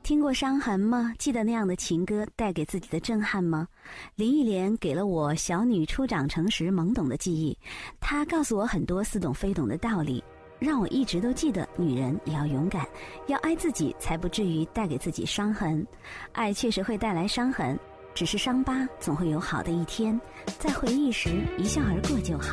听过伤痕吗？记得那样的情歌带给自己的震撼吗？林忆莲给了我小女初长成时懵懂的记忆，她告诉我很多似懂非懂的道理，让我一直都记得女人也要勇敢，要爱自己，才不至于带给自己伤痕。爱确实会带来伤痕，只是伤疤总会有好的一天，在回忆时一笑而过就好。